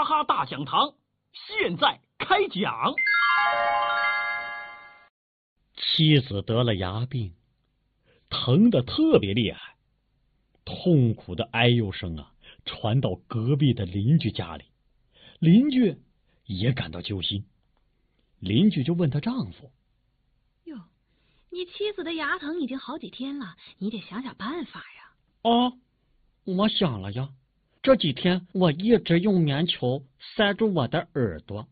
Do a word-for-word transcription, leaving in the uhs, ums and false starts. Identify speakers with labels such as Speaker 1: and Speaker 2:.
Speaker 1: 哈哈大讲堂现在开讲。
Speaker 2: 妻子得了牙病，疼得特别厉害，痛苦的哎呦声啊传到隔壁的邻居家里，邻居也感到揪心。邻居就问她丈夫：
Speaker 3: 哟，你妻子的牙疼已经好几天了，你得想想办法呀。
Speaker 4: 哦，我想了呀，这几天我一直用棉球塞住我的耳朵，